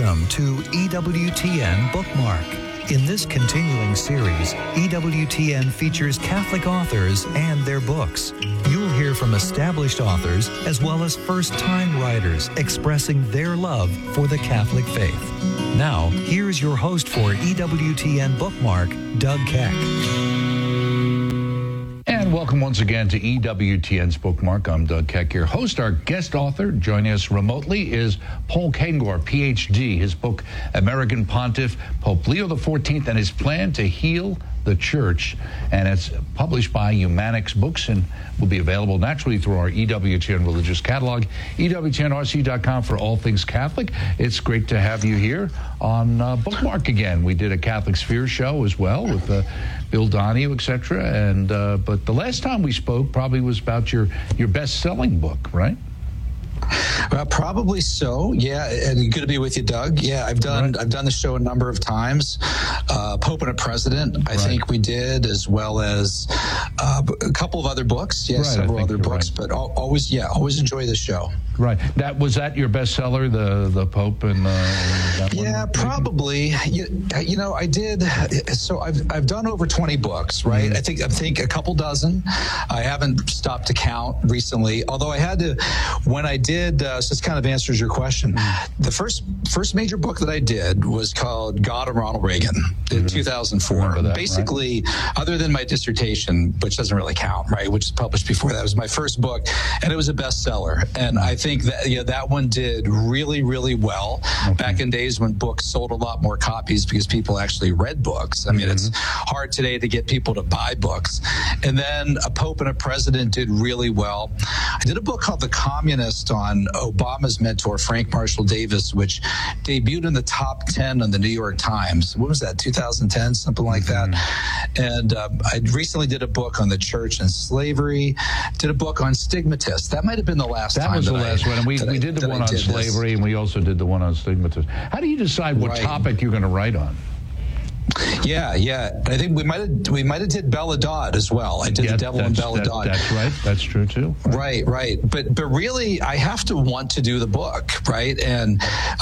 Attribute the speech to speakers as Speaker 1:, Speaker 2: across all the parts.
Speaker 1: Welcome to EWTN Bookmark. In this continuing series, EWTN features Catholic authors and their books. You'll hear from established authors as well as first-time writers expressing their love for the Catholic faith. Now, here's your host for EWTN Bookmark, Doug Keck.
Speaker 2: And welcome once again to EWTN's Bookmark. I'm Doug Keck, your host. Our guest author joining us remotely is Paul Kengor, PhD. His book, American Pontiff, Pope Leo XIV and His Plan to Heal the Church. And it's published by Humanix Books and will be available naturally through our EWTN religious catalog, EWTNRC.com for all things Catholic. It's great to have you here on Bookmark again. We did a Catholic Sphere show as well with Bill Donahue, etc. And but the last time we spoke probably was about your best-selling book, right?
Speaker 3: Probably so. Yeah, and good to be with you, Doug. Yeah, I've done the show a number of times. Pope and a President, I think we did, as well as a couple of other books. Yeah, several other books. But always enjoy the show. Right.
Speaker 2: Was that your bestseller, the Pope and that one?
Speaker 3: Yeah, probably. You know, I did. So I've done over 20 books, right? Mm-hmm. I think a couple dozen. I haven't stopped to count recently, although I had to when I did. So this kind of answers your question. The first major book that I did was called God of Ronald Reagan in 2004. Basically, other than my dissertation, which doesn't really count, right? Which is published before that, it was my first book, and it was a bestseller. And I think that that one did really, really well back in days when books sold a lot more copies because people actually read books. I mean, it's hard today to get people to buy books. And then A Pope and a President did really well. I did a book called The Communist on Obama's mentor, Frank Marshall Davis, which debuted in the top 10 on the New York Times. What was that, 2010, something like that? And I recently did a book on the church and slavery, did a book on stigmatists. That might have been the last time.
Speaker 2: That was the last one. And we did the one on slavery, and we also did the one on stigmatists. How do you decide what topic you're going to write on?
Speaker 3: Yeah. I think we might have did Bella Dodd as well. I did The Devil and Bella Dodd.
Speaker 2: That's right. That's true too.
Speaker 3: Right. But really, I have to want to do the book, right? And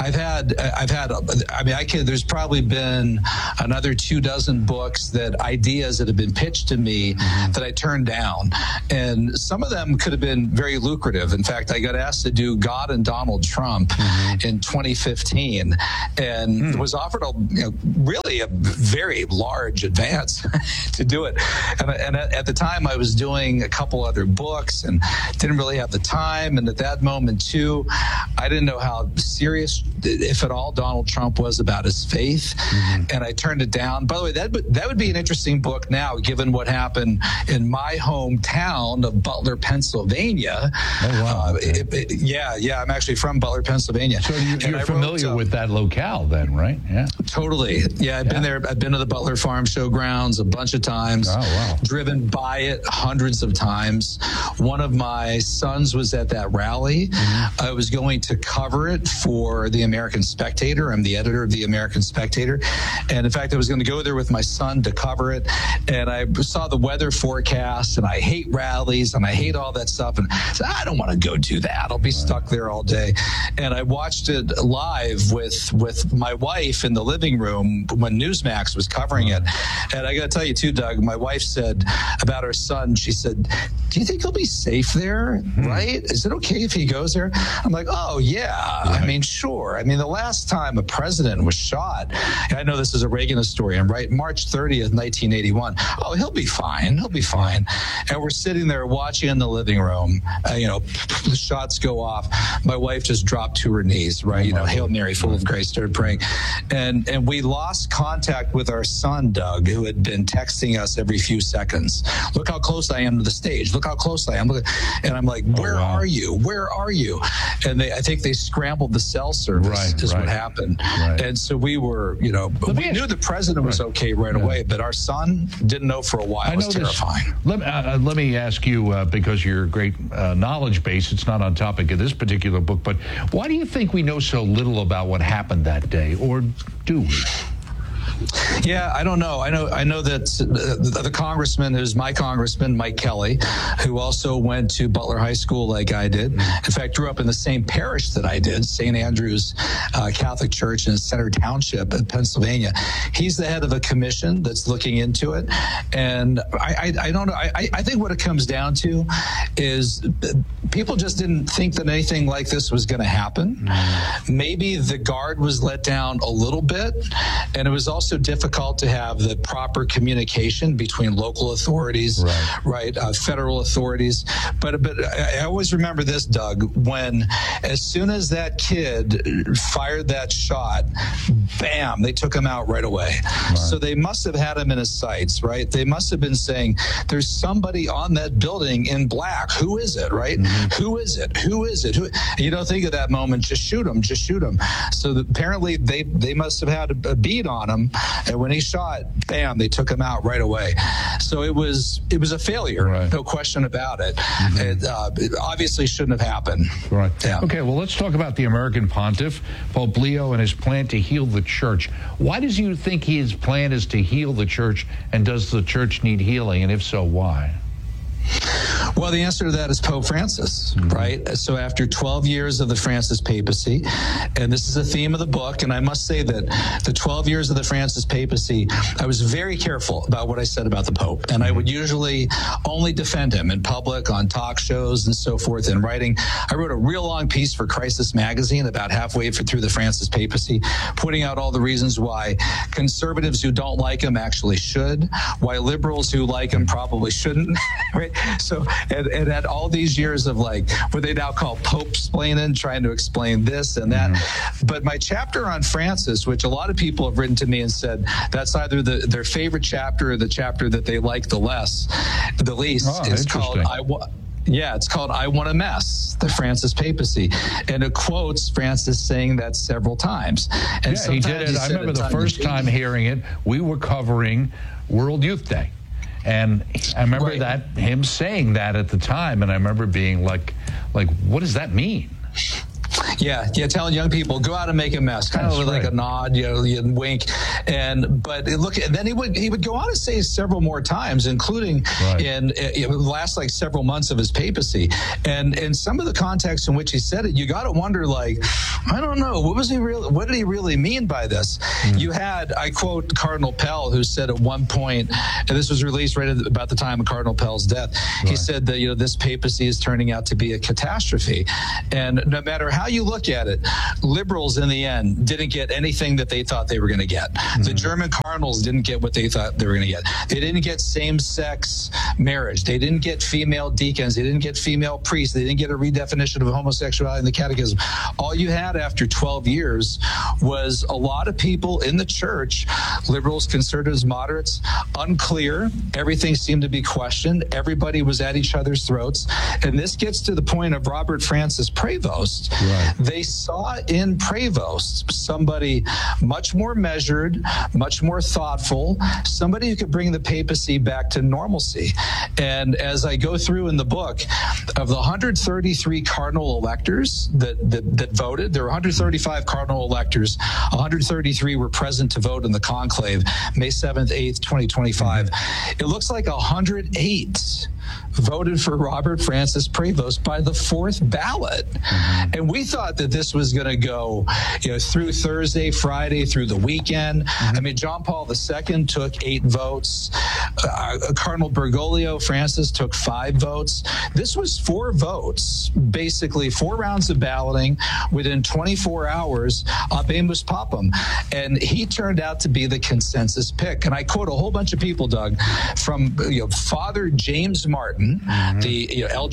Speaker 3: there's probably been another 24 books ideas that have been pitched to me that I turned down, and some of them could have been very lucrative. In fact, I got asked to do God and Donald Trump in 2015, and was offered really a very large advance to do it. And at the time, I was doing a couple other books and didn't really have the time. And at that moment, too, I didn't know how serious, if at all, Donald Trump was about his faith. And I turned it down. By the way, that would be an interesting book now, given what happened in my hometown of Butler, Pennsylvania.
Speaker 2: Oh, wow.
Speaker 3: I'm actually from Butler, Pennsylvania.
Speaker 2: So you're familiar with that locale then, right? Yeah.
Speaker 3: Totally. Yeah, I've been there. I've been to the Butler Farm Showgrounds a bunch of times.
Speaker 2: Oh, wow.
Speaker 3: Driven by it hundreds of times. One of my sons was at that rally. I was going to cover it for the American Spectator. I'm the editor of the American Spectator. And in fact, I was going to go there with my son to cover it. And I saw the weather forecast, and I hate rallies, and I hate all that stuff. And I said, I don't want to go do that. I'll be stuck there all day. And I watched it live with my wife in the living room when Newsmax was covering it. And I got to tell you too, Doug, my wife said about her son, she said, do you think he'll be safe there? Right? Is it okay if he goes there? I'm like, oh yeah. I mean, sure. I mean, the last time a president was shot, I know this is a Reaganist story, I'm right, March 30th, 1981. Oh, he'll be fine. He'll be fine. And we're sitting there watching in the living room, the shots go off. My wife just dropped to her knees, right? Hail Mary, full of grace, started praying. And we lost contact with our son, Doug, who had been texting us every few seconds. Look how close I am to the stage. Look how close I am. And I'm like, where are you? Where are you? And I think they scrambled the cell service what happened. And so we were, we knew the president was okay right away, but our son didn't know for a while. It was terrifying.
Speaker 2: Let me ask you, because your great knowledge base, it's not on topic of this particular book, but why do you think we know so little about what happened that day, or do we?
Speaker 3: Yeah, I don't know. I know that the congressman, who's my congressman, Mike Kelly, who also went to Butler High School like I did. In fact, grew up in the same parish that I did, St. Andrew's Catholic Church in Center Township in Pennsylvania. He's the head of a commission that's looking into it. And I don't know. I think what it comes down to is people just didn't think that anything like this was going to happen. Maybe the guard was let down a little bit, and it was also difficult to have the proper communication between local authorities, right, federal authorities. But I always remember this, Doug, when as soon as that kid fired that shot, bam, they took him out right away. So they must have had him in his sights, right? They must have been saying, there's somebody on that building in black. Who is it, right? Who is it? Who is it? You don't think of that moment, just shoot him, just shoot him. So apparently they must have had a bead on him, and when he shot, bam, they took him out right away. So it was a failure, no question about it. It obviously shouldn't have happened.
Speaker 2: Right. Yeah. Okay, well, let's talk about the American Pontiff, Pope Leo, and his plan to heal the church. Why does you think his plan is to heal the church, and does the church need healing, and if so, why?
Speaker 3: Well, the answer to that is Pope Francis, right? So after 12 years of the Francis papacy, and this is a theme of the book, and I must say that the 12 years of the Francis papacy, I was very careful about what I said about the Pope, and I would usually only defend him in public, on talk shows and so forth, in writing. I wrote a real long piece for Crisis Magazine about halfway through the Francis papacy, pointing out all the reasons why conservatives who don't like him actually should, why liberals who like him probably shouldn't, right? So, and at all these years of like what they now call Pope-splaining, trying to explain this and that. But my chapter on Francis, which a lot of people have written to me and said that's either their favorite chapter or the chapter that they like the least, is called it's called I Want a Mess, the Francis papacy. And it quotes Francis saying that several times. And
Speaker 2: he did it. I remember the first time hearing it, we were covering World Youth Day. And I remember that him saying that at the time, and I remember being like, what does that mean?
Speaker 3: Yeah, telling young people, go out and make a mess, kind of like a nod, you wink, but look. And then he would go on to say several more times, including in the last like several months of his papacy, and in some of the context in which he said it, you got to wonder, like, I don't know, what did he really mean by this? You had, I quote Cardinal Pell, who said at one point, and this was released right about the time of Cardinal Pell's death, he said that this papacy is turning out to be a catastrophe, and no matter how you look at it, liberals in the end didn't get anything that they thought they were going to get. The German cardinals didn't get what they thought they were going to get. They didn't get same-sex marriage. They didn't get female deacons. They didn't get female priests. They didn't get a redefinition of homosexuality in the catechism. All you had after 12 years was a lot of people in the church, liberals, conservatives, moderates, unclear. Everything seemed to be questioned. Everybody was at each other's throats. And this gets to the point of Robert Francis Prevost. They saw in Prevost somebody much more measured, much more thoughtful, somebody who could bring the papacy back to normalcy. And as I go through in the book, of the 133 cardinal electors that voted, there were 135 cardinal electors, 133 were present to vote in the conclave, May 7th, 8th, 2025. It looks like 108 voted for Robert Francis Prevost by the fourth ballot. And we thought that this was going to go through Thursday, Friday, through the weekend. I mean, John Paul II took 8 votes. Cardinal Bergoglio Francis took 5 votes. This was 4 votes, basically 4 rounds of balloting within 24 hours, Habemus Papam. And he turned out to be the consensus pick. And I quote a whole bunch of people, Doug, from Father James Martin, the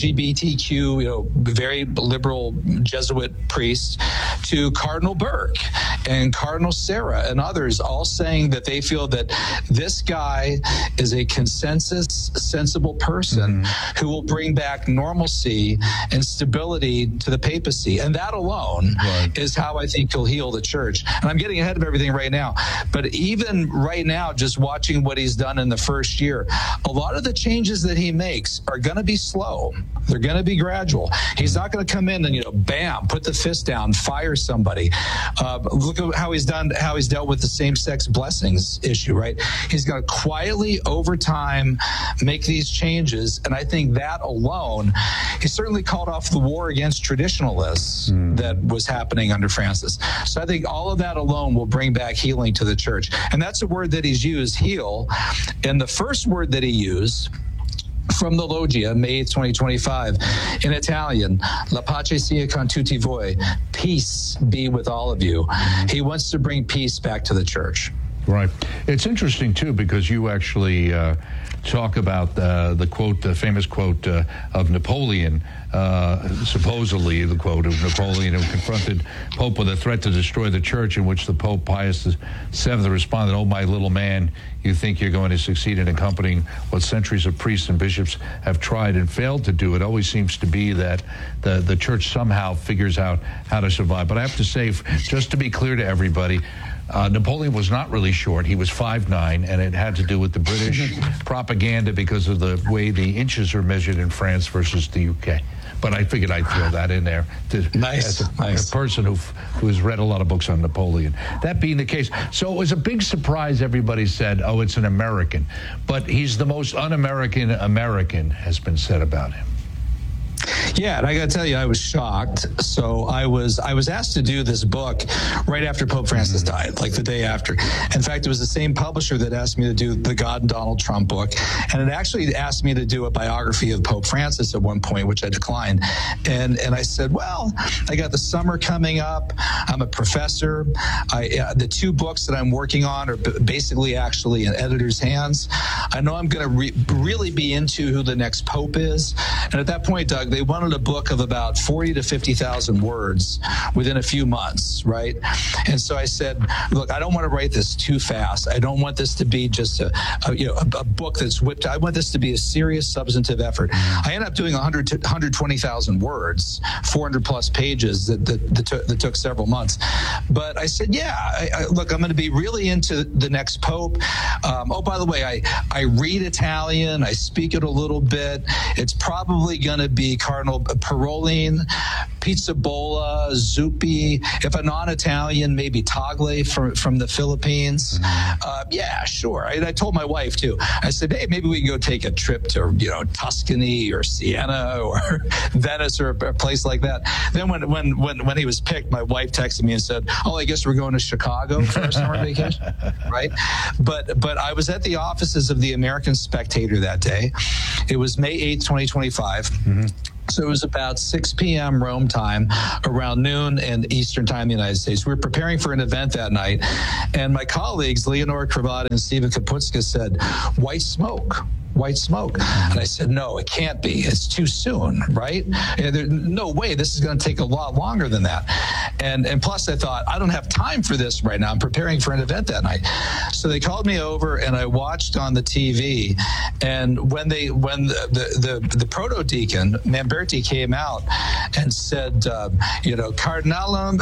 Speaker 3: LGBTQ, very liberal Jesuit priest, to Cardinal Burke and Cardinal Sarah and others, all saying that they feel that this guy is a consensus, sensible person who will bring back normalcy and stability to the papacy. And that alone is how I think he'll heal the church. And I'm getting ahead of everything right now. But even right now, just watching what he's done in the first year, a lot of the changes that he made makes are going to be slow. They're going to be gradual. He's not going to come in and, bam, put the fist down, fire somebody. Look at how he's dealt with the same-sex blessings issue, right? He's going to quietly, over time, make these changes. And I think that alone, he certainly called off the war against traditionalists that was happening under Francis. So I think all of that alone will bring back healing to the church. And that's a word that he's used, heal. And the first word that he used from the Loggia, May 2025, in Italian, La pace sia con tutti voi, peace be with all of you. He wants to bring peace back to the church.
Speaker 2: Right. It's interesting, too, because you actually talk about the quote, the famous quote of Napoleon, supposedly the quote of Napoleon, who confronted Pope with a threat to destroy the church, in which the Pope Pius VII responded, "Oh, my little man, you think you're going to succeed in accompanying what centuries of priests and bishops have tried and failed to do." It always seems to be that the church somehow figures out how to survive. But I have to say, just to be clear to everybody, Napoleon was not really short. He was 5'9", and it had to do with the British propaganda because of the way the inches are measured in France versus the UK. But I figured I'd throw that in there as a person who's read a lot of books on Napoleon. That being the case, so it was a big surprise. Everybody said, "Oh, it's an American," but he's the most un-American American, has been said about him.
Speaker 3: Yeah, and I got to tell you, I was shocked. So I was asked to do this book right after Pope Francis died, like the day after. In fact, it was the same publisher that asked me to do the God and Donald Trump book, and it actually asked me to do a biography of Pope Francis at one point, which I declined. And I said, well, I got the summer coming up. I'm a professor. The two books that I'm working on are basically actually in editor's hands. I know I'm going to really be into who the next pope is. And at that point, Doug, they wanted a book of about 40 to 50,000 words within a few months, right? And so I said, look, I don't want to write this too fast. I don't want this to be just a book that's whipped. I want this to be a serious, substantive effort. I ended up doing 120,000 words, 400 plus pages that took several months. But I said, look, I'm going to be really into the next pope. Oh, by the way, I read Italian. I speak it a little bit. It's probably going to be Cardinal Parolin, Pizzaballa, Zuppi. If a non-Italian, maybe Tagle from the Philippines. Yeah, sure. I told my wife too. I said, hey, maybe we can go take a trip to Tuscany or Siena or Venice or a place like that. Then when he was picked, my wife texted me and said, oh, I guess we're going to Chicago for our summer vacation, right? But I was at the offices of the American Spectator that day. It was May 8th, 2025. So it was about 6 p.m. Rome time, around noon and Eastern time in the United States. We were preparing for an event that night, and my colleagues, Leonora Cravata and Steven Kaputska, said, white smoke. And I said, no, it can't be. It's too soon, right? There's no way. This is going to take a lot longer than that. And plus, I thought, I don't have time for this right now. I'm preparing for an event that night. So they called me over, and I watched on the TV. And when the proto-deacon, Mamberti, came out and said, Cardinalum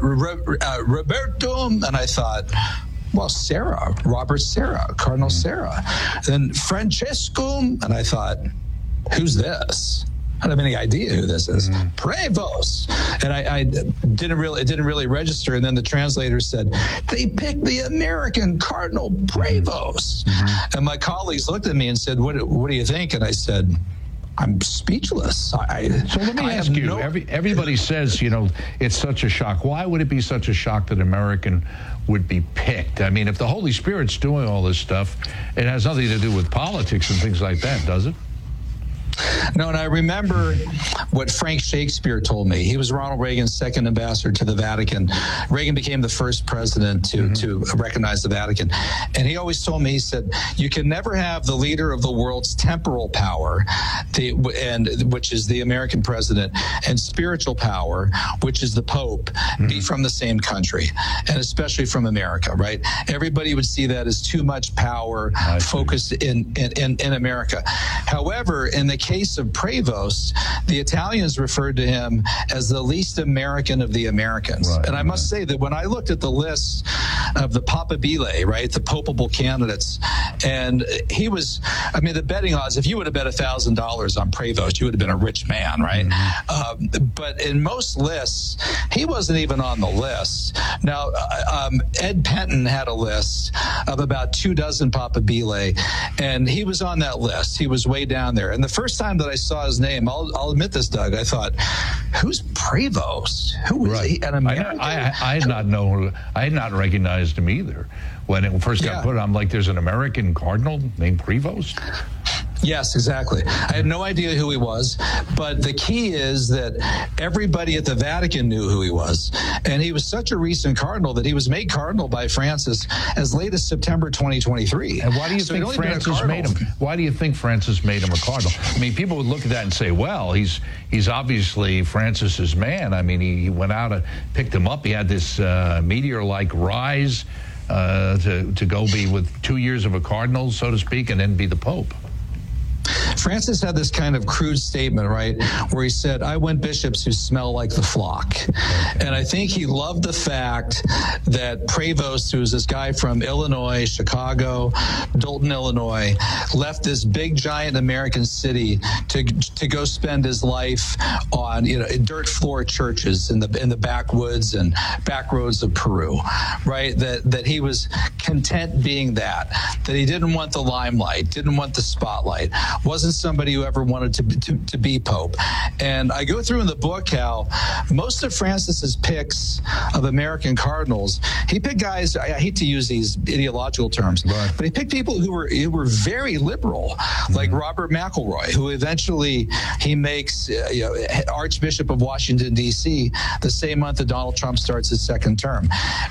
Speaker 3: Robertum, and I thought, well, Robert Serra, Cardinal Serra. Then Francescum, and I thought, who's this? I don't have any idea who this is. Prevost. And it didn't really register. And then the translator said, they picked the American Cardinal Prevost. And my colleagues looked at me and said, what do you think? And I said, I'm speechless. So
Speaker 2: let me ask you, everybody says, it's such a shock. Why would it be such a shock that American would be picked? I mean, if the Holy Spirit's doing all this stuff, it has nothing to do with politics and things like that, does it?
Speaker 3: No, and I remember what Frank Shakespeare told me. He was Ronald Reagan's second ambassador to the Vatican. Reagan became the first president to recognize the Vatican. And he always told me, he said, you can never have the leader of the world's temporal power, which is the American president, and spiritual power, which is the Pope, be from the same country, and especially from America, right? Everybody would see that as too much power focused in America. However, in the case of Prevost, the Italians referred to him as the least American of the Americans.
Speaker 2: Right,
Speaker 3: and I must say that when I looked at the list of the papabile, right, the popable candidates, and he was, I mean, the betting odds, if you would have bet $1,000 on Prevost, you would have been a rich man, right? But in most lists, he wasn't even on the list. Now, Ed Penton had a list of about 24 papabile, and he was on that list. He was way down there. And the first time that I saw his name, I'll admit this, Doug, I thought, who's Prevost? Who is he? An American?
Speaker 2: I had not recognized him either. When it first got put, I'm like, there's an American cardinal named Prevost?
Speaker 3: Yes, exactly. I had no idea who he was, but the key is that everybody at the Vatican knew who he was. And he was such a recent cardinal that he was made cardinal by Francis as late as September 2023.
Speaker 2: And why do you think Francis made him? Why do you think Francis made him a cardinal? I mean, people would look at that and say, well, he's obviously Francis's man. I mean, he went out and picked him up. He had this meteor-like rise to go be with 2 years of a cardinal, so to speak, and then be the Pope.
Speaker 3: Francis had this kind of crude statement, right, where he said, I want bishops who smell like the flock. And I think he loved the fact that Prevost, who's this guy from Illinois, Chicago, Dalton, Illinois, left this big, giant American city to go spend his life on, dirt floor churches in the backwoods and back roads of Peru, right? That he was content being that he didn't want the limelight, didn't want the spotlight, wasn't somebody who ever wanted to be Pope. And I go through in the book how most of Francis's picks of American cardinals, he picked guys, I hate to use these ideological terms, but he picked people who were very liberal, like Robert McElroy, who eventually he makes Archbishop of Washington, D.C., the same month that Donald Trump starts his second term.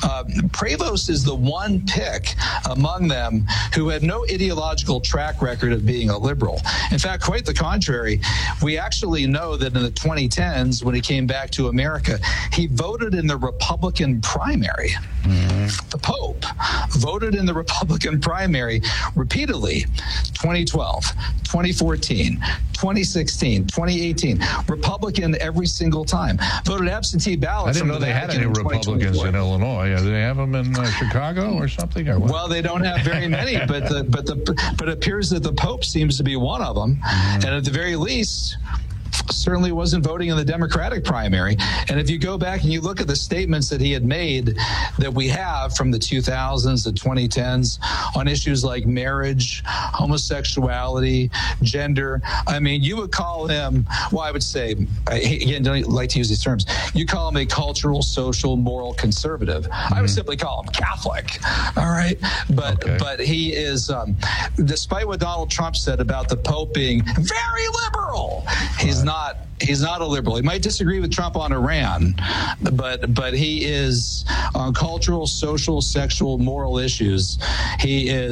Speaker 3: Prevost is the one pick among them who had no ideological track record of being a liberal. In fact, quite the contrary. We actually know that in the 2010s, when he came back to America, he voted in the Republican primary. The Pope voted in the Republican primary repeatedly, 2012, 2014, 2016, 2018. Republican every single time. Voted absentee ballot.
Speaker 2: I didn't know they had any Republicans in Illinois. Do they have them in Chicago or something? Or what?
Speaker 3: Well, they don't have very many, but it appears that the Pope seems to be one of them. And at the very least, certainly wasn't voting in the Democratic primary. And if you go back and you look at the statements that he had made that we have from the 2000s, the 2010s on issues like marriage, homosexuality, gender, I mean, you would call him, well, I would say, again, don't like to use these terms, you call him a cultural, social, moral conservative. I would simply call him Catholic. All right. But he is, despite what Donald Trump said about the Pope being very liberal, he's not a liberal. He might disagree with Trump on Iran, but he is on cultural, social, sexual, moral issues. He is